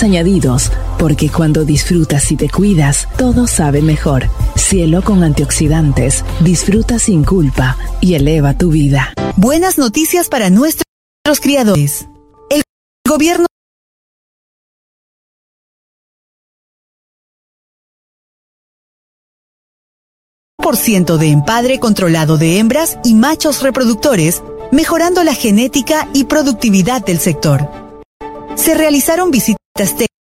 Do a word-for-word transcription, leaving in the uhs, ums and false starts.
añadidos, porque cuando disfrutas y te cuidas, todo sabe mejor. Cielo con antioxidantes, disfruta sin culpa y eleva tu vida. Buenas noticias para nuestros criadores. El gobierno por ciento de empadre controlado de hembras y machos reproductores, mejorando la genética y productividad del sector. Se realizaron visitas técnicas